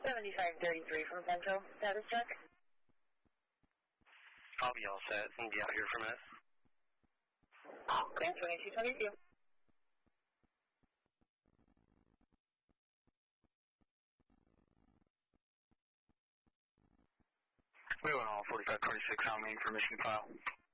7533 from Central. Status check. I'll be all set and be out here for a minute. Thanks, 2222. We went all 4526 on main for mission file.